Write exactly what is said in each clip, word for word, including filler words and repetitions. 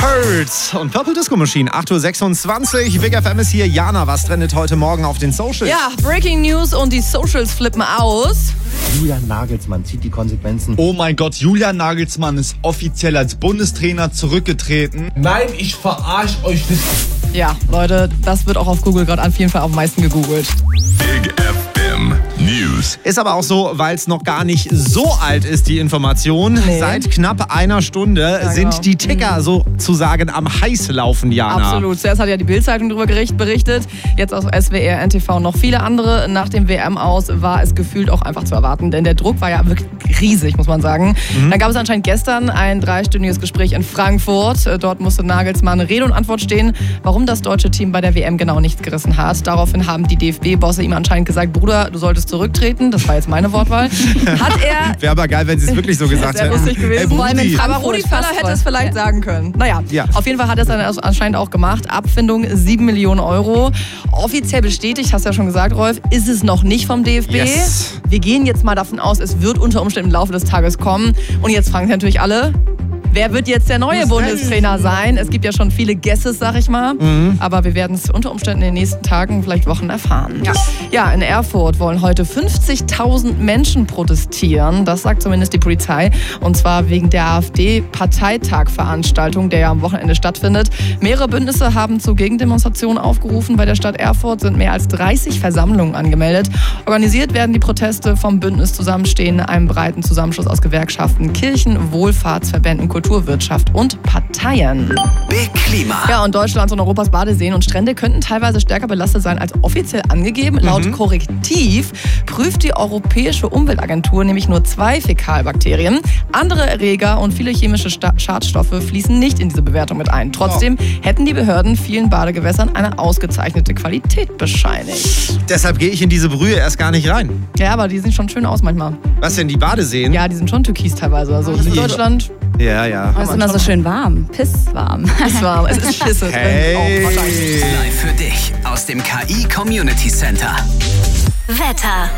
Birds und Purple Disco Machine. acht Uhr sechsundzwanzig. Big F M ist hier. Jana, was trendet heute Morgen auf den Socials? Ja, Breaking News und die Socials flippen aus. Julian Nagelsmann zieht die Konsequenzen. Oh mein Gott, Julian Nagelsmann ist offiziell als Bundestrainer zurückgetreten. Nein, ich verarsche euch nicht. Ja, Leute, das wird auch auf Google gerade auf jeden Fall am meisten gegoogelt. Big F M News. Ist aber auch so, weil es noch gar nicht so alt ist, die Information. Nee. Seit knapp einer Stunde Ja, sind genau. die Ticker sozusagen am Heißlaufen, Jana. Absolut. Zuerst hat ja die Bild-Zeitung darüber berichtet, jetzt aus S W R, N T V noch viele andere. Nach dem W M aus war es gefühlt auch einfach zu erwarten, denn der Druck war ja wirklich riesig, muss man sagen. Mhm. Dann gab es anscheinend gestern ein dreistündiges Gespräch in Frankfurt. Dort musste Nagelsmann Rede und Antwort stehen, warum das deutsche Team bei der W M genau nichts gerissen hat. Daraufhin haben die D F B-Bosse ihm anscheinend gesagt, Bruder, du solltest zurücktreten. Das war jetzt meine Wortwahl. Hat er... Wäre aber geil, wenn sie es wirklich so gesagt Sehr hätten. lustig gewesen. Hey, Brudi. Aber Rudi Völler hätte es vielleicht sagen können. Naja, Ja. auf jeden Fall hat er es dann anscheinend auch gemacht. Abfindung sieben Millionen Euro. Offiziell bestätigt, hast du ja schon gesagt, Rolf, ist es noch nicht vom D F B. Yes. Wir gehen jetzt mal davon aus, es wird unter Umständen im Laufe des Tages kommen. Und jetzt fragen sich natürlich alle, wer wird jetzt der neue Bundestrainer sein? Es gibt ja schon viele Guesses, sag ich mal. Mhm. Aber wir werden es unter Umständen in den nächsten Tagen, vielleicht Wochen erfahren. Ja, ja, in Erfurt wollen heute fünfzigtausend Menschen protestieren. Das sagt zumindest die Polizei. Und zwar wegen der AfD-Parteitagveranstaltung, der ja am Wochenende stattfindet. Mehrere Bündnisse haben zu Gegendemonstrationen aufgerufen. Bei der Stadt Erfurt sind mehr als dreißig Versammlungen angemeldet. Organisiert werden die Proteste vom Bündnis Zusammenstehen, einem breiten Zusammenschluss aus Gewerkschaften, Kirchen, Wohlfahrtsverbänden, Kulturwirtschaft und Parteien. Big Klima. Ja, und Deutschlands und Europas Badeseen und Strände könnten teilweise stärker belastet sein als offiziell angegeben. Mhm. Laut Korrektiv prüft die Europäische Umweltagentur nämlich nur zwei Fäkalbakterien. Andere Erreger und viele chemische Sta- Schadstoffe fließen nicht in diese Bewertung mit ein. Trotzdem oh. hätten die Behörden vielen Badegewässern eine ausgezeichnete Qualität bescheinigt. Deshalb gehe ich in diese Brühe erst gar nicht rein. Ja, aber die sehen schon schön aus manchmal. Was denn, die Badeseen? Ja, die sind schon türkis teilweise. Also in Deutschland... Ja, ja. Es ist immer so schön warm. Pisswarm. Pisswarm. Es ist Schisse. Es Hey. brennt auch wahrscheinlich. Live für dich aus dem K I Community Center. Wetter.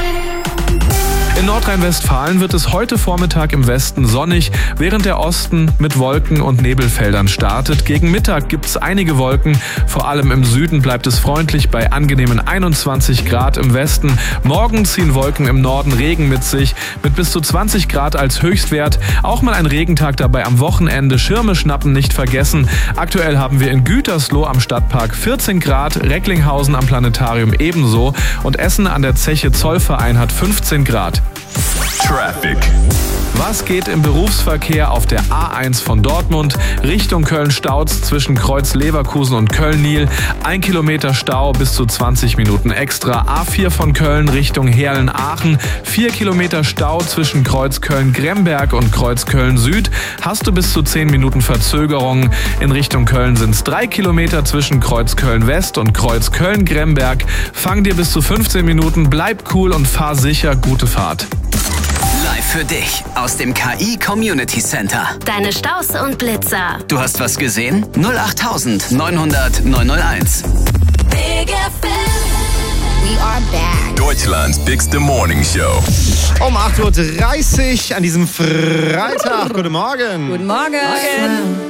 In Nordrhein-Westfalen wird es heute Vormittag im Westen sonnig, während der Osten mit Wolken- und Nebelfeldern startet. Gegen Mittag gibt es einige Wolken, vor allem im Süden bleibt es freundlich bei angenehmen einundzwanzig Grad im Westen. Morgen ziehen Wolken im Norden Regen mit sich, mit bis zu zwanzig Grad als Höchstwert. Auch mal ein Regentag dabei am Wochenende, Schirme schnappen nicht vergessen. Aktuell haben wir in Gütersloh am Stadtpark vierzehn Grad, Recklinghausen am Planetarium ebenso und Essen an der Zeche Zollverein hat fünfzehn Grad. Traffic. Was geht im Berufsverkehr auf der A eins von Dortmund? Richtung Köln-Stauz zwischen Kreuz Leverkusen und Köln-Nil. Ein Kilometer Stau bis zu zwanzig Minuten extra. A vier von Köln Richtung Herlen-Aachen. Vier Kilometer Stau zwischen Kreuz Köln-Gremberg und Kreuz Köln-Süd. Hast du bis zu zehn Minuten Verzögerung. In Richtung Köln sind es drei Kilometer zwischen Kreuz Köln-West und Kreuz Köln-Gremberg. Fang dir bis zu fünfzehn Minuten. Bleib cool und fahr sicher. Gute Fahrt. Live für dich aus dem K I Community Center. Deine Staus und Blitzer. Du hast was gesehen? null acht neun hundert neun null eins. Big F M. We are back. Deutschlands Bigste Morning Show. Um acht Uhr dreißig an diesem Freitag. Guten Morgen. Guten Morgen. Morgen.